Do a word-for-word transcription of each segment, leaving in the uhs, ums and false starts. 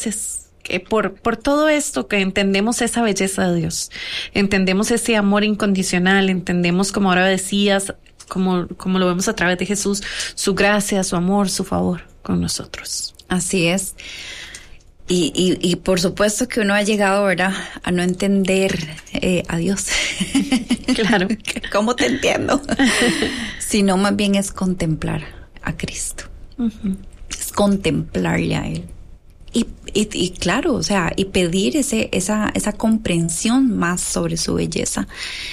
gracias que por, por todo esto, que entendemos esa belleza de Dios, entendemos ese amor incondicional, entendemos, como ahora decías, como, como lo vemos a través de Jesús, su gracia, su amor, su favor con nosotros. Así es. Y, y, y por supuesto que uno ha llegado, ¿verdad?, a no entender eh, a Dios. Claro. ¿Cómo te entiendo? Sino más bien es contemplar a Cristo. Uh-huh. Es contemplarle a Él. Y, y, y claro, o sea, y pedir ese, esa, esa comprensión más sobre su belleza.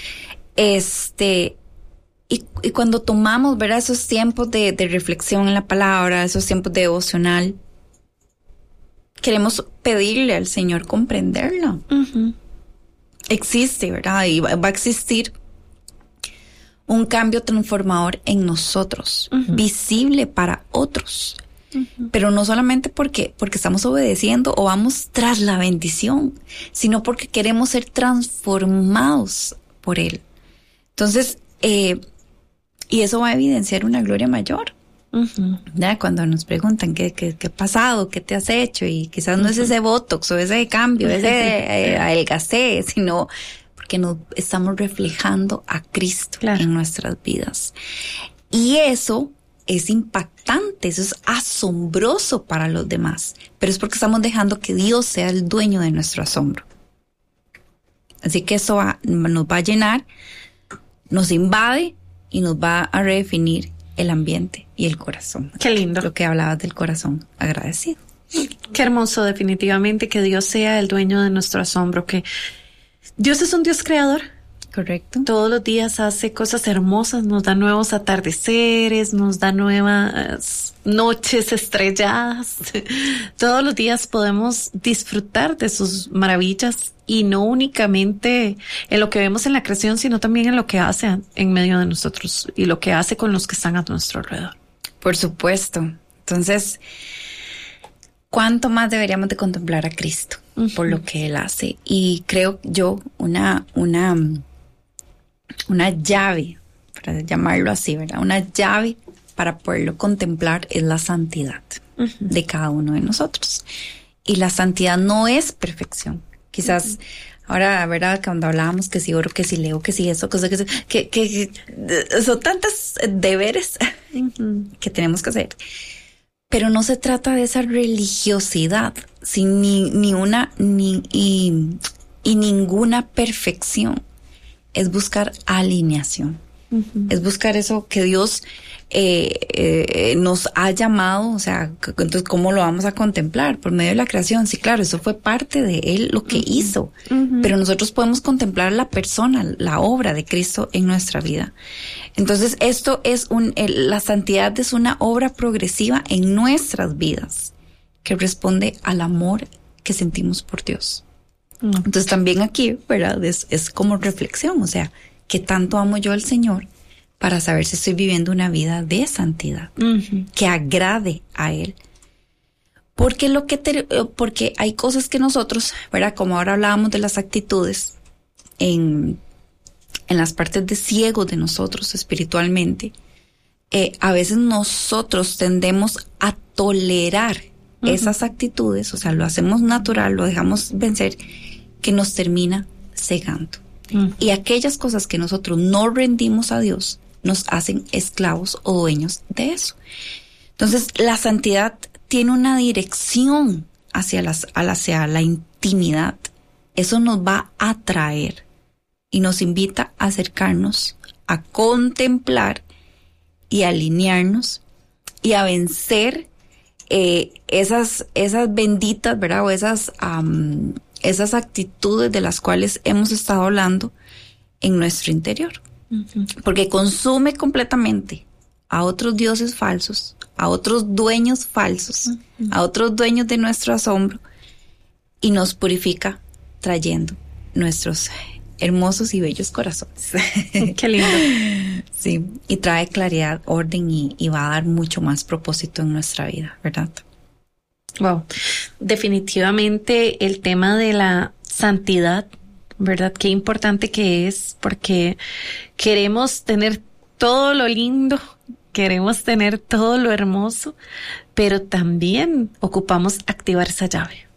Este, y, y cuando tomamos, ¿verdad?, esos tiempos de, de reflexión en la palabra, esos tiempos de devocional, queremos pedirle al Señor comprenderlo. Uh-huh. Existe, ¿verdad? Y va, va a existir un cambio transformador en nosotros, uh-huh, visible para otros. Uh-huh. Pero no solamente porque, porque estamos obedeciendo o vamos tras la bendición, sino porque queremos ser transformados por Él. Entonces, eh, y eso va a evidenciar una gloria mayor. Uh-huh. ¿Ya? Cuando nos preguntan qué, qué, qué ha pasado, qué te has hecho, y quizás no, uh-huh, es ese botox o ese cambio, ese eh, adelgacé, sino porque nos estamos reflejando a Cristo, claro, en nuestras vidas. Y eso es impactante, eso es asombroso para los demás, pero es porque estamos dejando que Dios sea el dueño de nuestro asombro. Así que eso va, nos va a llenar, nos invade y nos va a redefinir el ambiente y el corazón. Qué lindo. Lo que hablabas del corazón agradecido. Qué hermoso, definitivamente, que Dios sea el dueño de nuestro asombro, que Dios es un Dios creador. Correcto. Todos los días hace cosas hermosas, nos da nuevos atardeceres, nos da nuevas noches estrelladas. Todos los días podemos disfrutar de sus maravillas, y no únicamente en lo que vemos en la creación, sino también en lo que hace en medio de nosotros y lo que hace con los que están a nuestro alrededor. Por supuesto. Entonces, ¿cuánto más deberíamos de contemplar a Cristo, uh-huh, por lo que Él hace? Y creo yo una, una, una llave, para llamarlo así, ¿verdad? Una llave para poderlo contemplar es la santidad, uh-huh, de cada uno de nosotros. Y la santidad no es perfección. Quizás, uh-huh, ahora, ¿verdad?, cuando hablábamos que si oro, que si leo, que si eso, cosas que, que, que, que son tantos deberes, uh-huh, que tenemos que hacer. Pero no se trata de esa religiosidad, sin ni, ni una, ni, y, y ninguna perfección. Es buscar alineación. Uh-huh. Es buscar eso que Dios eh, eh, nos ha llamado, o sea, entonces, ¿cómo lo vamos a contemplar? Por medio de la creación. Sí, claro, eso fue parte de Él, lo que uh-huh, hizo. Uh-huh. Pero nosotros podemos contemplar la persona, la obra de Cristo en nuestra vida. Entonces, esto es un, el, la santidad es una obra progresiva en nuestras vidas que responde al amor que sentimos por Dios. Uh-huh. Entonces, también aquí, ¿verdad?, es, es como reflexión, o sea, ¿qué tanto amo yo al Señor para saber si estoy viviendo una vida de santidad, uh-huh, que agrade a Él? Porque lo que te, porque hay cosas que nosotros, ¿verdad?, como ahora hablábamos de las actitudes en, en las partes de ciego de nosotros espiritualmente, eh, a veces nosotros tendemos a tolerar, uh-huh, esas actitudes, o sea, lo hacemos natural, lo dejamos vencer, que nos termina cegando. Uh-huh. Y aquellas cosas que nosotros no rendimos a Dios nos hacen esclavos o dueños de eso. Entonces, la santidad tiene una dirección hacia, las, hacia la intimidad. Eso nos va a atraer y nos invita a acercarnos, a contemplar y a alinearnos y a vencer eh, esas, esas benditas, ¿verdad?, o esas, um, esas actitudes de las cuales hemos estado hablando en nuestro interior. Uh-huh. Porque consume completamente a otros dioses falsos, a otros dueños falsos, uh-huh, a otros dueños de nuestro asombro, y nos purifica trayendo nuestros hermosos y bellos corazones. Qué lindo. Sí, y trae claridad, orden y, y va a dar mucho más propósito en nuestra vida, ¿verdad? Wow, definitivamente el tema de la santidad, ¿verdad? Qué importante que es, porque queremos tener todo lo lindo, queremos tener todo lo hermoso, pero también ocupamos activar esa llave.